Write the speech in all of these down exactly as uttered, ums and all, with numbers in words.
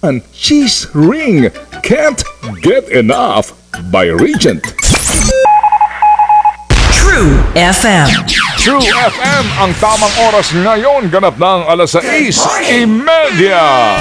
and Cheese Ring. Can't Get Enough by Regent. True F M. True F M, ang tamang oras ngayon, ganap ng alas sais imedya.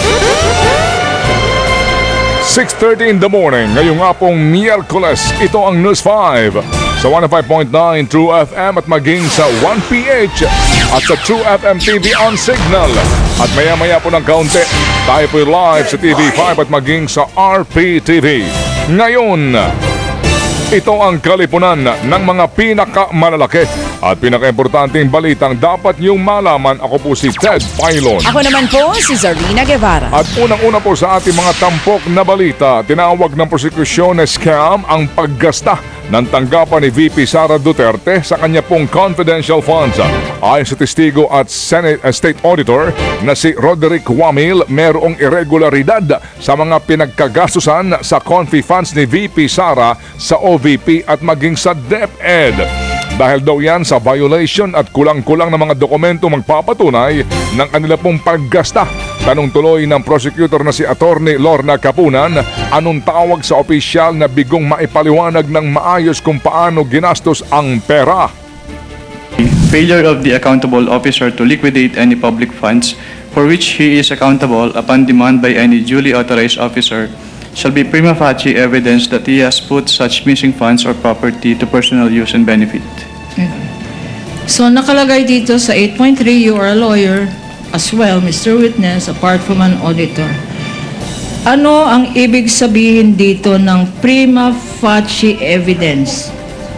six thirty in the morning, ngayong nga pong Miyerkules, ito ang News five sa one oh five point nine True F M at maging sa one P H at sa True F M T V on Signal. At maya-maya po ng kaunti, tayo po live sa T V five at maging sa R P T V. Ngayon, ito ang kalipunan ng mga pinakamalalaki at pinakaimportanteng balitang dapat niyong malaman. Ako po si Ted Filon. Ako naman po si Zarina Guevara. At unang-una po sa ating mga tampok na balita, tinawag ng prosekusyon na scam ang paggasta ng tanggapan ni V P Sara Duterte sa kanya pong confidential funds. Ayon sa testigo at Senate uh, State Auditor na si Roderick Wamil, merong irregularidad sa mga pinagkagastusan sa confi funds ni V P Sara sa O V P at maging sa DepEd. Dahil daw yan sa violation at kulang-kulang na mga dokumento magpapatunay ng kanila pong paggasta. Tanong tuloy ng prosecutor na si Attorney Lorna Capunan, anong tawag sa opisyal na bigong maipaliwanag ng maayos kung paano ginastos ang pera? Failure of the accountable officer to liquidate any public funds for which he is accountable upon demand by any duly authorized officer shall be prima facie evidence that he has put such missing funds or property to personal use and benefit. So nakalagay dito sa eight point three, you are a lawyer as well, Mister Witness, apart from an auditor. Ano ang ibig sabihin dito ng prima facie evidence?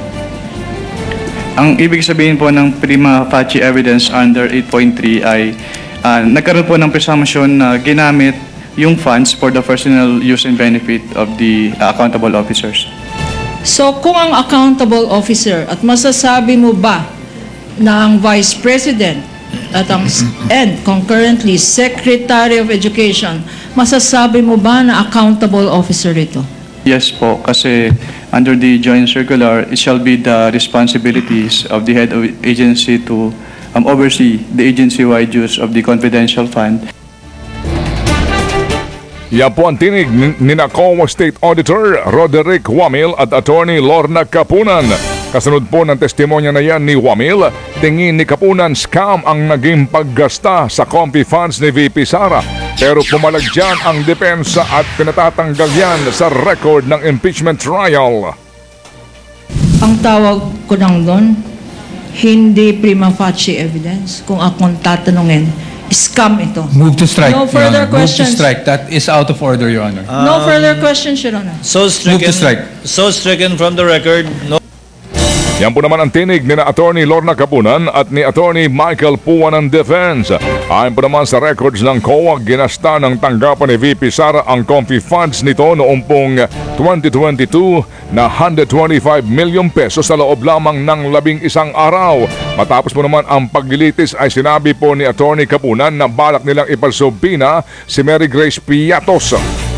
Ang ibig sabihin po ng prima facie evidence under eight point three ay uh, nagkaroon po ng presumption na ginamit yung funds for the personal use and benefit of the uh, accountable officers. So kung ang accountable officer at masasabi mo ba na ang Vice President at ang and concurrently Secretary of Education, masasabi mo ba na accountable officer ito? Yes po, kasi under the joint circular, it shall be the responsibilities of the head of agency to um, oversee the agency-wide use of the confidential fund. Yan po ang tinig ni ni Nakawa State Auditor Roderick Wamil at Attorney Lorna Capunan. Kasunod po ng testimonya na yan ni Wamil, tingin ni Capunan scam ang naging paggasta sa comfy funds ni V P Sara. Pero pumalag dyan ang depensa at pinatatanggal yan sa record ng impeachment trial. Ang tawag ko lang doon, hindi prima facie evidence. Kung akong tatanungin, scam ito. Move to strike, No Your further Honor. Move to questions. strike. That is out of order, Your Honor. No further questions, Your Honor. So stricken, Move to strike. so stricken from the record. No. Yan po naman ang tinig ni na Attorney Lorna Capunan at ni Attorney Michael Puwan ng Defense. Ayon po naman sa records ng C O A, ginasta ng tanggapan ni V P Sara ang comfy funds nito noong pong twenty twenty-two na one hundred twenty-five million pesos sa loob lamang ng labing isang araw. Matapos po naman ang paglilitis ay sinabi po ni Attorney Capunan na balak nilang ipalsubpina si Mary Grace Piatos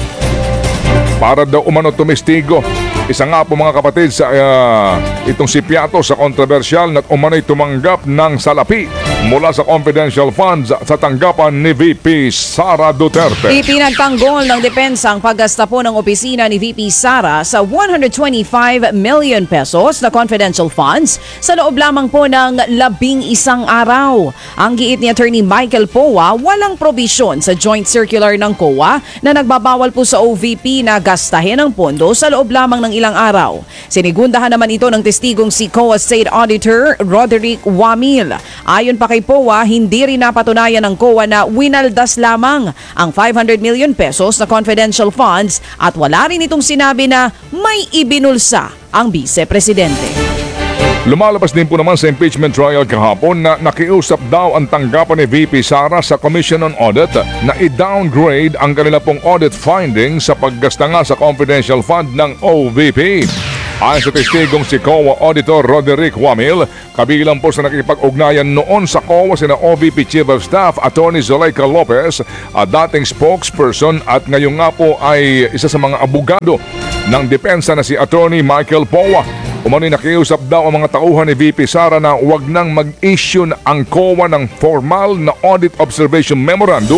para daw umano tumestigo. Isa nga po mga kapatid sa uh, itong si Piatos sa kontrobersyal na umanay tumanggap ng salapi mula sa confidential funds sa tanggapan ni V P Sara Duterte. Ipinagtanggol ng depensa ang paggasta po ng opisina ni V P Sara sa one hundred twenty-five million pesos na confidential funds sa loob lamang po ng labing isang araw. Ang giit ni Attorney Michael Powa, walang probisyon sa joint circular ng C O A na nagbabawal po sa O V P na gastahin ang pondo sa loob lamang ng ilang araw. Sinigundahan naman ito ng testigong si C O A State Auditor Roderick Wamil. Ayon pa kay Powa, hindi rin napatunayan ng C O A na winaldas lamang ang five hundred million pesos na confidential funds at wala rin itong sinabi na may ibinulsa ang Vice-Presidente. Lumalabas din po naman sa impeachment trial kahapon na nakiusap daw ang tanggapan ni V P Sara sa Commission on Audit na i-downgrade ang kanila pong audit findings sa paggasta nga sa confidential fund ng O V P. Ayon sa testigong si C O A Auditor Roderick Wamil, kabilang po sa nakipag-ugnayan noon sa C O A sina O V P Chief of Staff Attorney Zuleika Lopez at dating spokesperson at ngayon nga po ay isa sa mga abogado ng depensa na si Attorney Michael Powa. Umano'y nakiusap daw ang mga tauhan ni V P Sara na huwag nang mag-issue ang C O A ng formal na Audit Observation Memorandum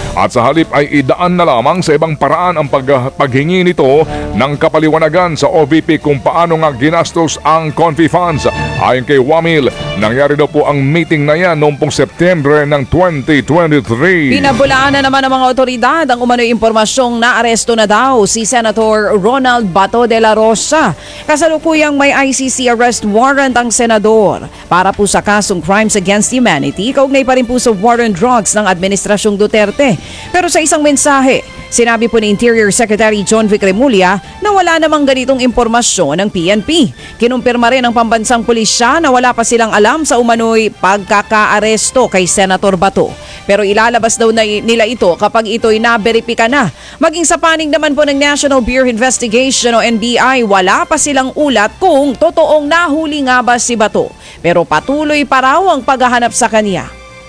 at sa halip ay idaan na lamang sa ibang paraan ang pag, paghingi nito ng kapaliwanagan sa O V P kung paano nga ginastos ang Confi funds. Ayon kay Wamil, nangyari daw po ang meeting na yan noong pong September ng twenty twenty-three. Pinabulaan na naman ng mga otoridad ang umano'y impormasyong naaresto na daw si Senator Ronald Bato de la Rosa. Kasalukuyang may I C C arrest warrant ang senador para po sa kasong crimes against humanity, kaugnay pa rin po sa war on drugs ng Administrasyong Duterte. Pero sa isang mensahe, sinabi po ni Interior Secretary John Vic Remulla na wala namang ganitong impormasyon ng P N P. Kinumpirma rin ng pambansang pulisya na wala pa silang alam sa umano'y pagkakaaresto kay Senator Bato. Pero ilalabas daw na nila ito kapag ito'y naberipika na. Maging sa panig naman po ng National Bureau of Investigation o N B I, wala pa silang ulat kung totoong nahuli nga ba si Bato. Pero patuloy pa raw ang paghahanap sa kanya.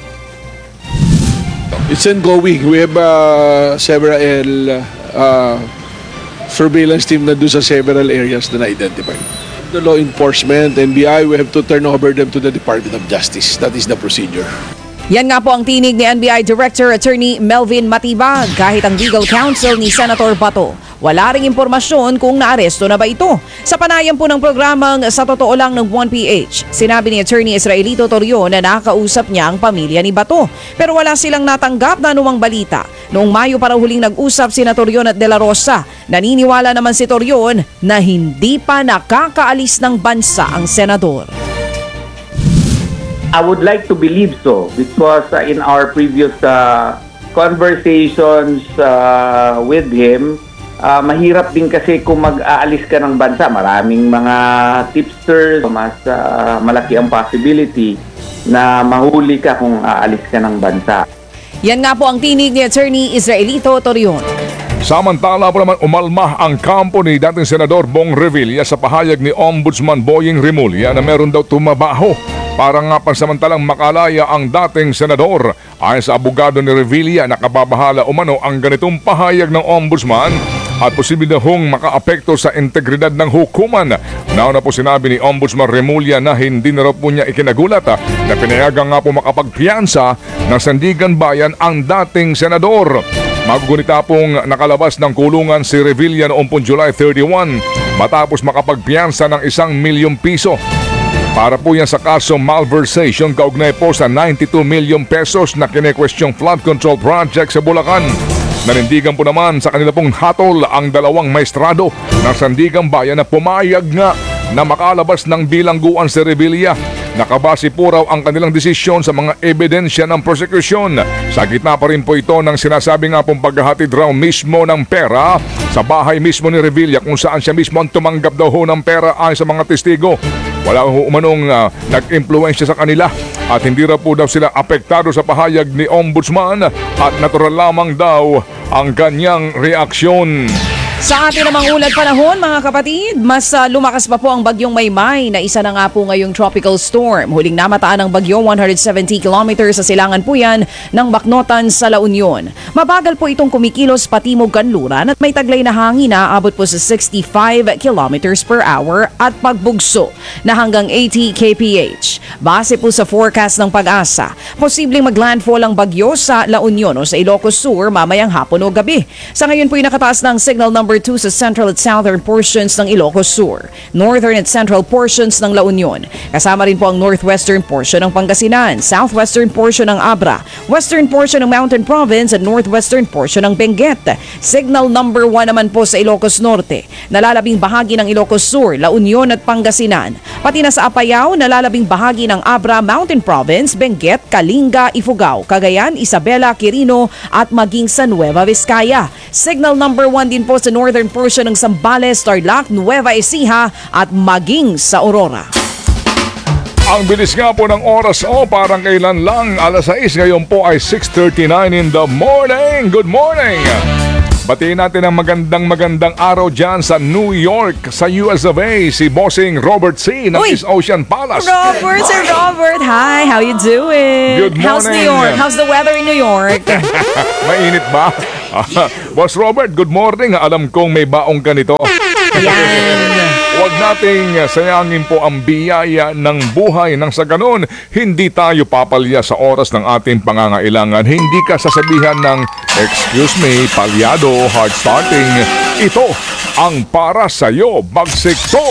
It's ongoing. We have uh, several uh, surveillance team na doon sa several areas na na-identify. The law enforcement, N B I, we have to turn over them to the Department of Justice. That is the procedure. Yan nga po ang tinig ni N B I Director Attorney Melvin Matibag. Kahit ang legal counsel ni Senator Bato, wala ring impormasyon kung naaresto na ba ito. Sa panayam po ng programang Sa Totoo Lang ng one P H, sinabi ni Attorney Israelito Torion na nakausap niya ang pamilya ni Bato. Pero wala silang natanggap na anumang balita. Noong Mayo para huling nag-usap si Torion at De La Rosa, naniniwala naman si Torion na hindi pa nakakaalis ng bansa ang senador. I would like to believe so because uh, in our previous uh, conversations uh, with him, uh, mahirap din kasi kung mag-aalis ka ng bansa. Maraming mga tipsters, mas uh, malaki ang possibility na mahuli ka kung aalis ka ng bansa. Yan nga po ang tinig ni Attorney Israelito Torion. Samantala po naman umalma ang kampo ni dating Senador Bong Revilla sa pahayag ni Ombudsman Boying Remulla na meron daw tumabaho para nga pansamantalang makalaya ang dating senador. Ayon sa abogado ni Revilla, nakababahala umano ang ganitong pahayag ng Ombudsman at posible na hong makaapekto sa integridad ng hukuman. Nauna po sinabi ni Ombudsman Remulla na hindi na raw po niya ikinagulat na pinayagan nga po makapagpiyansa ng Sandigan Bayan ang dating senador. Magugunita pong nakalabas ng kulungan si Revilla noong pong July thirty-one matapos makapagpiyansa ng isang milyong piso. Para po yan sa kasong malversation kaugnay po sa ninety-two million pesos na kine-questioning flood control project sa Bulacan. Nanindigan po naman sa kanila pong hatol ang dalawang maestrado ng Sandigan Bayan na pumayag nga na makalabas ng bilangguan si Revilla. Nakabase po raw ang kanilang desisyon sa mga ebidensya ng prosekusyon. Sa gitna pa rin po ito ng sinasabi nga pong paghahatid raw mismo ng pera sa bahay mismo ni Revilla kung saan siya mismo ang tumanggap daw ho ng pera ayon sa mga testigo. Wala ho umanong uh, nag-impluensya sa kanila at hindi raw po daw sila apektado sa pahayag ni Ombudsman at natural lamang daw ang kanyang reaksyon. Sa ating namang ulat panahon, mga kapatid, mas uh, lumakas pa po ang bagyong Maymay na isa na nga po ngayong tropical storm. Huling namataan ng bagyo, one hundred seventy kilometers sa silangan po yan ng Baknotan sa La Union. Mabagal po itong kumikilos patimog kanluran at may taglay na hangin na abot po sa sixty-five kilometers per hour at pagbugso na hanggang eighty kilometers per hour. Base po sa forecast ng Pag-asa, posibleng maglandfall ang bagyo sa La Union o sa Ilocos Sur mamayang hapon o gabi. Sa ngayon po ay nakataas ng signal number two sa central at southern portions ng Ilocos Sur, northern at central portions ng La Union. Kasama rin po ang northwestern portion ng Pangasinan, southwestern portion ng Abra, western portion ng Mountain Province at northwestern portion ng Benguet. Signal number one naman po sa Ilocos Norte, nalalabing bahagi ng Ilocos Sur, La Union at Pangasinan. Pati na sa Apayao, nalalabing bahagi ng Abra, Mountain Province, Benguet, Kalinga, Ifugao, Cagayan, Isabela, Quirino at maging sa Nueva Vizcaya. Signal number one din po sa northern portion ng Zambales, Tarlac, Nueva Ecija at maging sa Aurora. Ang bilis nga po ng oras o oh, parang kailan lang alas sais, ngayon po ay six thirty-nine in the morning. Good morning! Batiin natin ang magandang magandang araw dyan sa New York, sa U S of A, si Bossing Robert C. ng Uy! East Ocean Palace. Robert, Sir Robert, hi, how you doing? Good morning. How's New York? How's the weather in New York? Mainit ba? Boss Robert, good morning. Alam kong may baong ka nito. Yan. Huwag nating sayangin po ang biyaya ng buhay nang sa ganon, hindi tayo papalya sa oras ng ating pangangailangan. Hindi ka sasabihan ng, excuse me, palyado, hard starting. Ito ang para sa'yo, bagsik to.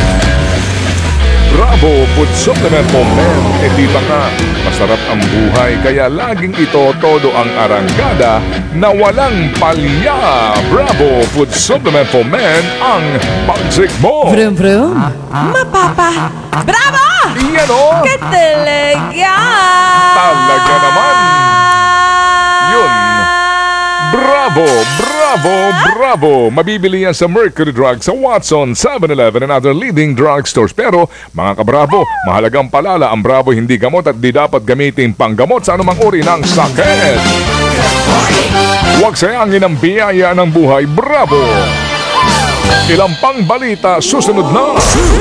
Bravo Food Supplement for Men. E di ba nga, masarap ang buhay, kaya laging ito todo ang arangkada na walang palya. Bravo Food Supplement for Men ang bagsik mo. Vroom, vroom. Mapapa. Bravo! Yan o. Katalaga! Talaga naman. Yun. Bravo, bravo, bravo! Mabibili yan sa Mercury Drug, sa Watson, seven eleven and other leading drugstores. Pero, mga kabravo, mahalagang palala, ang Bravo hindi gamot at di dapat gamitin panggamot sa anumang uri ng sakit. Huwag sayangin ang biyaya ng buhay. Bravo! Ilang pang balita susunod na.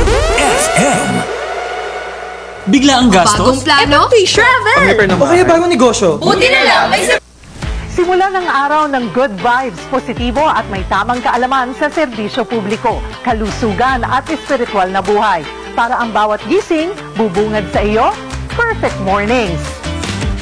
Bigla ang gastos? Bagong plano? Travel! O kaya bagong negosyo? Buti na lang, may Simula ng araw ng good vibes, positibo at may tamang kaalaman sa serbisyo publiko, kalusugan at espiritual na buhay. Para ang bawat gising, bubungad sa iyo, perfect mornings.